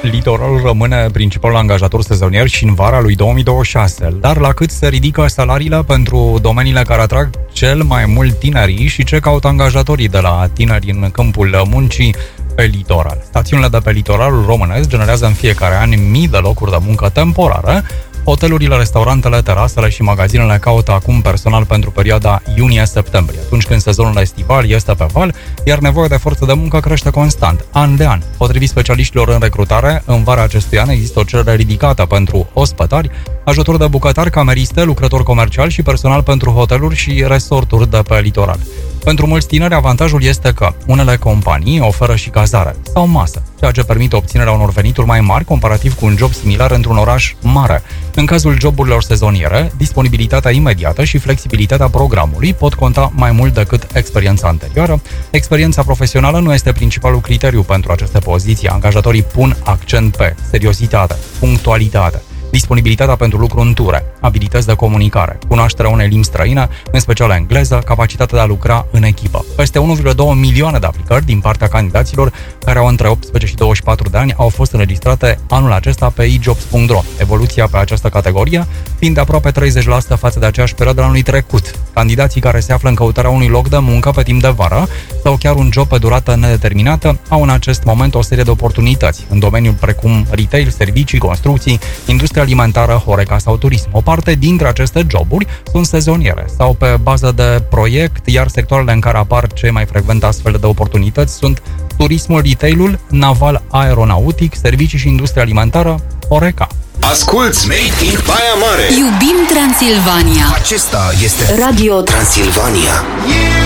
Litoralul rămâne principalul angajator sezonier și în vara lui 2026. Dar la cât se ridică salariile pentru domeniile care atrag cel mai mult tinerii și ce caută angajatorii de la tineri în câmpul muncii pe litoral? Stațiunile de pe litoralul românesc generează în fiecare an mii de locuri de muncă temporare. Hotelurile, restaurantele, terasele și magazinele caută acum personal pentru perioada iunie-septembrie, atunci când sezonul estival este pe val, iar nevoia de forță de muncă crește constant, an de an. Potrivit specialiștilor în recrutare, în vara acestui an există o cerere ridicată pentru ospătari, ajutor de bucătari, cameriste, lucrători comerciali și personal pentru hoteluri și resorturi de pe litoral. Pentru mulți tineri, avantajul este că unele companii oferă și cazare sau masă, ceea ce permite obținerea unor venituri mai mari comparativ cu un job similar într-un oraș mare. În cazul joburilor sezoniere, disponibilitatea imediată și flexibilitatea programului pot conta mai mult decât experiența anterioară. Experiența profesională nu este principalul criteriu pentru aceste poziții. Angajatorii pun accent pe seriozitate, punctualitate, disponibilitatea pentru lucru în ture, abilități de comunicare, cunoașterea unei limbi străine, în special engleză, capacitatea de a lucra în echipă. Peste 1,2 milioane de aplicări din partea candidaților care au între 18 și 24 de ani au fost înregistrate anul acesta pe ejobs.ro. Evoluția pe această categorie fiind de aproape 30% față de aceeași perioadă anului trecut. Candidații care se află în căutarea unui loc de muncă pe timp de vară sau chiar un job pe durată nedeterminată au în acest moment o serie de oportunități în domeniul precum retail, servicii, construcții, industria alimentară, Horeca sau turism. O parte dintre aceste joburi sunt sezoniere sau pe bază de proiect, iar sectoarele în care apar cei mai frecvent astfel de oportunități sunt turismul, retailul, naval, aeronautic, servicii și industria alimentară, Horeca. Asculți Made in Baia Mare. Iubim Transilvania. Acesta este Radio Transilvania.